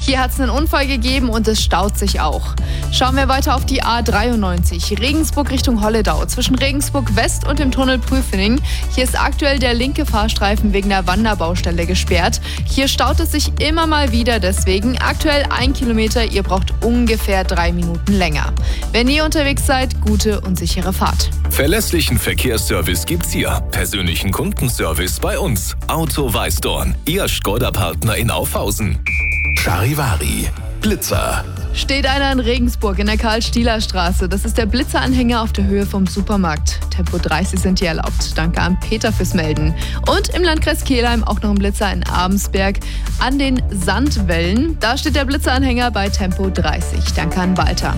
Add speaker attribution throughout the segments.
Speaker 1: Hier hat es einen Unfall gegeben und es staut sich auch. Schauen wir weiter auf die A93, Regensburg Richtung Holledau, zwischen Regensburg West und dem Tunnel Prüfening. Hier ist aktuell der linke Fahrstreifen wegen der Wanderbaustelle gesperrt. Hier staut es sich immer mal wieder, deswegen aktuell 1 Kilometer, ihr braucht ungefähr 3 Minuten länger. Wenn ihr unterwegs seid, gute und sichere Fahrt.
Speaker 2: Verlässlichen Verkehrsservice gibt's hier. Persönlichen Kundenservice bei uns. Auto Weißdorn, Ihr Škoda-Partner in Aufhausen.
Speaker 3: Charivari, Blitzer.
Speaker 1: Steht einer in Regensburg in der Karl-Stieler-Straße. Das ist der Blitzeranhänger auf der Höhe vom Supermarkt. Tempo 30 sind hier erlaubt. Danke an Peter fürs Melden. Und im Landkreis Kelheim auch noch ein Blitzer in Abensberg an den Sandwellen. Da steht der Blitzeranhänger bei Tempo 30. Danke an Walter.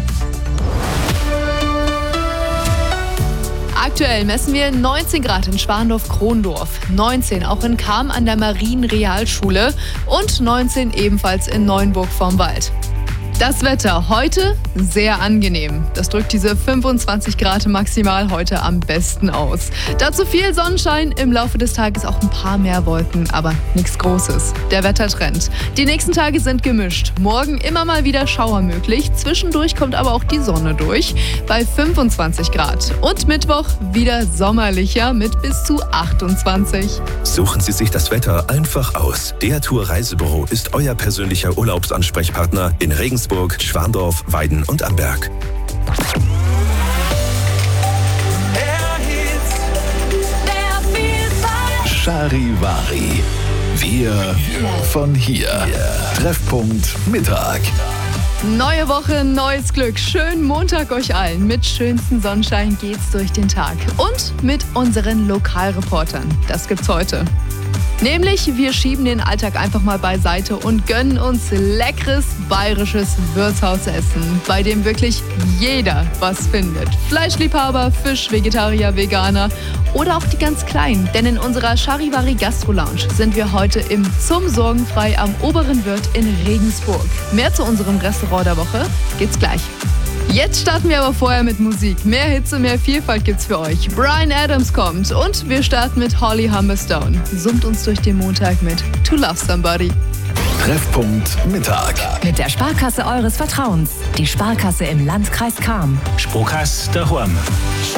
Speaker 1: Aktuell messen wir 19 Grad in Schwandorf-Krondorf, 19 auch in Cham an der Marienrealschule und 19 ebenfalls in Neuenburg vorm Wald. Das Wetter heute sehr angenehm. Das drückt diese 25 Grad maximal heute am besten aus. Dazu viel Sonnenschein, im Laufe des Tages auch ein paar mehr Wolken, aber nichts Großes. Der Wettertrend. Die nächsten Tage sind gemischt. Morgen immer mal wieder Schauer möglich. Zwischendurch kommt aber auch die Sonne durch bei 25 Grad. Und Mittwoch wieder sommerlicher mit bis zu 28.
Speaker 3: Suchen Sie sich das Wetter einfach aus. Der Tour Reisebüro ist euer persönlicher Urlaubsansprechpartner in Regensburg, Schwandorf, Weiden und Amberg. Charivari. Wir von hier. Treffpunkt Mittag.
Speaker 1: Neue Woche, neues Glück. Schönen Montag euch allen. Mit schönstem Sonnenschein geht's durch den Tag. Und mit unseren Lokalreportern. Das gibt's heute. Nämlich, wir schieben den Alltag einfach mal beiseite und gönnen uns leckeres bayerisches Wirtshausessen, bei dem wirklich jeder was findet. Fleischliebhaber, Fisch, Vegetarier, Veganer oder auch die ganz Kleinen. Denn in unserer Charivari Gastro Lounge sind wir heute im Zum Sorgenfrei am Oberen Wirt in Regensburg. Mehr zu unserem Restaurant der Woche geht's gleich. Jetzt starten wir aber vorher mit Musik. Mehr Hitze, mehr Vielfalt gibt's für euch. Bryan Adams kommt und wir starten mit Holly Humberstone. Summt uns durch den Montag mit To Love Somebody.
Speaker 3: Treffpunkt Mittag.
Speaker 4: Mit der Sparkasse eures Vertrauens. Die Sparkasse im Landkreis Cham.
Speaker 5: Sparkasse daheim.